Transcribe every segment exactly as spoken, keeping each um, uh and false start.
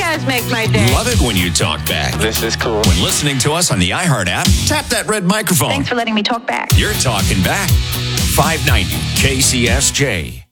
does make my day. Love it when you talk back. This is cool. When listening to us on the iHeart app, tap that red microphone. Thanks for letting me talk back. You're talking back. five ninety K C S J.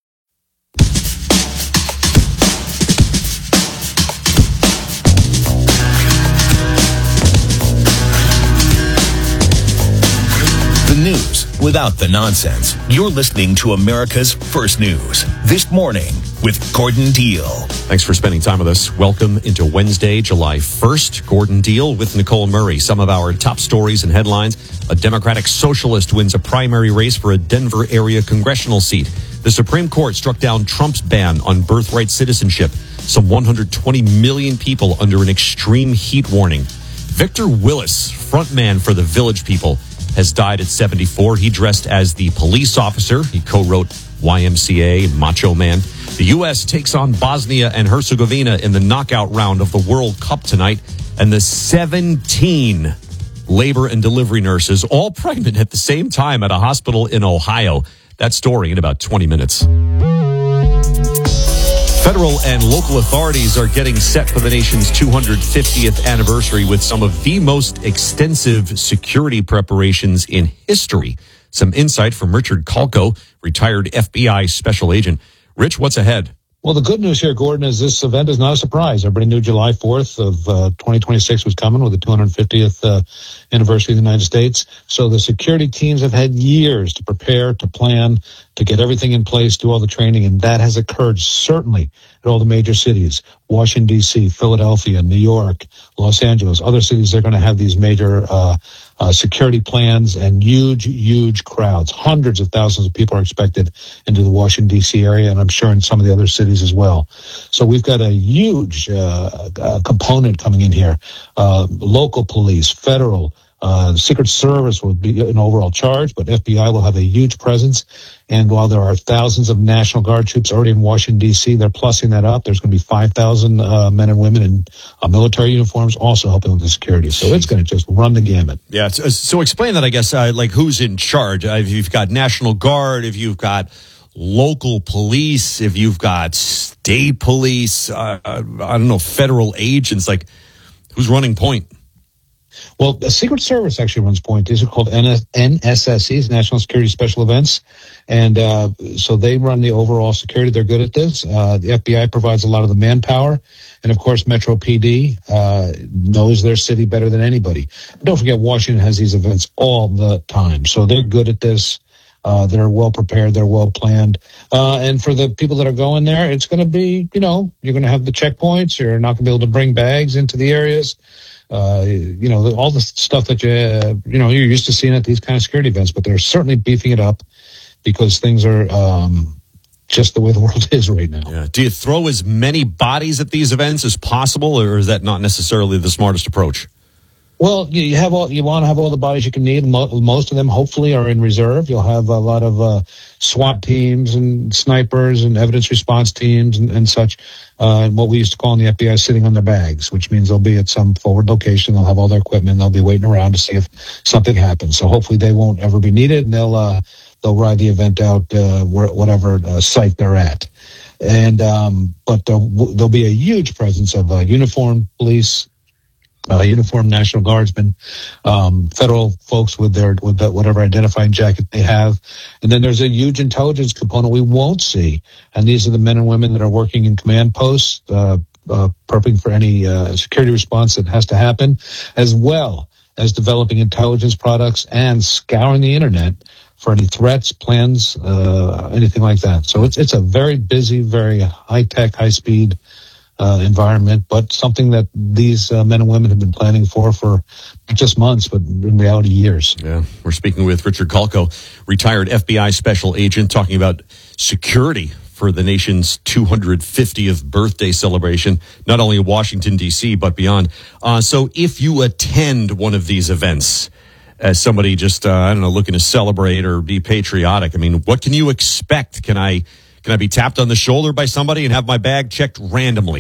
The news without the nonsense. You're listening to America's First News This Morning with Gordon Deal. Thanks for spending time with us. Welcome into Wednesday, July first. Gordon Deal with Nicole Murray. Some of our top stories and headlines. A Democratic socialist wins a primary race for a Denver area congressional seat. The Supreme Court struck down Trump's ban on birthright citizenship. Some one hundred twenty million people under an extreme heat warning. Victor Willis, frontman for the Village People, has died at seventy-four. He dressed as the police officer. He co-wrote Y M C A, Macho Man. The U S takes on Bosnia and Herzegovina in the knockout round of the World Cup tonight. And the seventeen labor and delivery nurses, all pregnant at the same time at a hospital in Ohio. That story in about twenty minutes. Federal and local authorities are getting set for the nation's two hundred fiftieth anniversary with some of the most extensive security preparations in history. Some insight from Richard Kalko, retired F B I special agent. Rich, what's ahead? Well, the good news here, Gordon, is this event is not a surprise. Everybody knew July fourth of uh, twenty twenty-six was coming with the two hundred fiftieth uh, anniversary of the United States. So the security teams have had years to prepare, to plan, to get everything in place, do all the training, and that has occurred certainly at all the major cities. Washington, D C, Philadelphia, New York, Los Angeles, other cities, they're going to have these major uh, uh, security plans and huge, huge crowds. Hundreds of thousands of people are expected into the Washington, D C area, and I'm sure in some of the other cities as well. So we've got a huge uh, uh, component coming in here. Uh, local police, federal, Uh, the Secret Service will be an overall charge, but F B I will have a huge presence. And while there are thousands of National Guard troops already in Washington, D C, they're plussing that up. There's going to be five thousand uh, men and women in uh, military uniforms also helping with the security. So it's going to just run the gamut. Yeah, so, so explain that, I guess, uh, like who's in charge. Uh, if you've got National Guard, if you've got local police, if you've got state police, uh, I don't know, federal agents, like who's running point? Well, the Secret Service actually runs point. These are called N S S Es, National Security Special Events. And uh, so they run the overall security. They're good at this. Uh, the F B I provides a lot of the manpower. And, of course, Metro P D uh, knows their city better than anybody. Don't forget, Washington has these events all the time. So they're good at this. Uh, they're well prepared. They're well planned. Uh, and for the people that are going there, it's going to be, you know, you're going to have the checkpoints. You're not going to be able to bring bags into the areas. Uh, you know, all the stuff that you, uh, you know, you're used to seeing at these kind of security events, but they're certainly beefing it up because things are um, just the way the world is right now. Yeah. Do you throw as many bodies at these events as possible, or is that not necessarily the smartest approach? Well, you have all you want to have all the bodies you can need. Most of them, hopefully, are in reserve. You'll have a lot of uh, SWAT teams and snipers and evidence response teams and, and such. Uh, and what we used to call in the F B I sitting on their bags, which means they'll be at some forward location. They'll have all their equipment. They'll be waiting around to see if something happens. So hopefully they won't ever be needed, and they'll uh, they'll ride the event out uh, where, whatever uh, site they're at. And um, but there'll, there'll be a huge presence of uh, uniformed police. Uh, uniformed National Guardsmen, um, federal folks with their with the, whatever identifying jacket they have, and then there's a huge intelligence component we won't see, and these are the men and women that are working in command posts, uh, uh, prepping for any uh, security response that has to happen, as well as developing intelligence products and scouring the internet for any threats, plans, uh, anything like that. So it's it's a very busy, very high tech, high speed. Uh, environment, but something that these uh, men and women have been planning for for not just months, but in reality years. Yeah, we're speaking with Richard Kalko, retired F B I special agent, talking about security for the nation's two hundred fiftieth birthday celebration, not only in Washington, D C, but beyond. Uh, so if you attend one of these events as somebody just, uh, I don't know, looking to celebrate or be patriotic, I mean, what can you expect? Can I... Can I be tapped on the shoulder by somebody and have my bag checked randomly?